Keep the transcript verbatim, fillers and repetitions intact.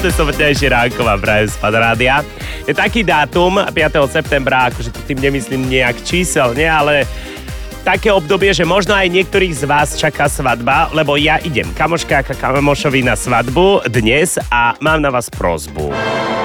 Krásne sobotnejšie ránko vám prajem z Fan Rádia. Je taký dátum, piateho septembra, akože to tým nemyslím nejak číselne, ale také obdobie, že možno aj niektorých z vás čaká svadba, lebo ja idem kamoška a kamošovi na svadbu dnes a mám na vás prosbu.